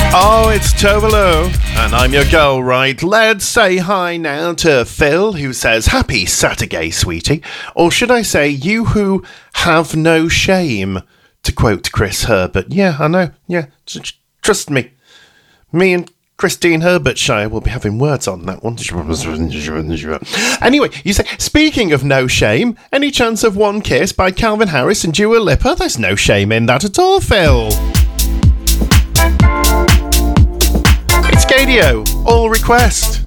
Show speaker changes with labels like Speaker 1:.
Speaker 1: Oh, it's Tovalo, and I'm your girl, right? Let's say hi now to Phil, who says, "Happy Saturday, sweetie." Or should I say, "You who have no shame," to quote Chris Herbert. Yeah, I know. Yeah, trust me. Me and Christine Herbertshire will be having words on that one. Anyway, you say, "Speaking of no shame, any chance of One Kiss by Calvin Harris and Dua Lipa?" There's no shame in that at all, Phil. It's Gadio, all request.